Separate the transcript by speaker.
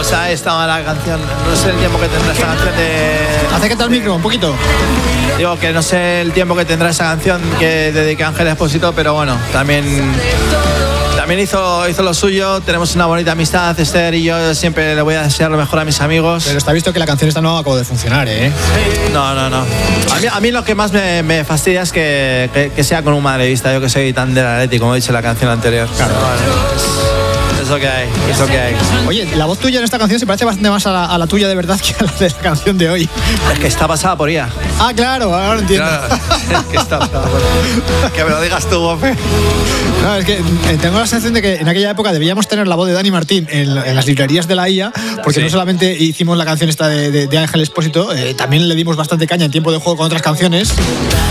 Speaker 1: pues ahí estaba la canción. No sé el tiempo que tendrá esta canción de...
Speaker 2: Acércate al micro un poquito.
Speaker 1: Digo que no sé el tiempo que tendrá esa canción que dediqué a Ángel Expósito, pero bueno, también hizo lo suyo. Tenemos una bonita amistad, Esther y yo siempre le voy a desear lo mejor a mis amigos.
Speaker 2: Pero está visto que la canción esta no acabó de funcionar, ¿eh?
Speaker 1: No. A mí lo que más me fastidia es que sea con un madridista, yo que soy tan del Atlético, como he dicho en la canción anterior.
Speaker 2: Claro.
Speaker 1: Es lo que hay.
Speaker 2: Oye, la voz tuya en esta canción se parece bastante más a la tuya de verdad que a la de la canción de hoy.
Speaker 1: Es que está pasada por IA.
Speaker 2: Ah, claro, ahora lo entiendo.
Speaker 1: Claro, que está pasada por IA. Que me lo digas tú, Bofe.
Speaker 2: No, es que tengo la sensación de que en aquella época debíamos tener la voz de Dani Martín en las librerías de la IA, porque no solamente hicimos la canción esta de Ángel Expósito, también le dimos bastante caña en tiempo de juego con otras canciones.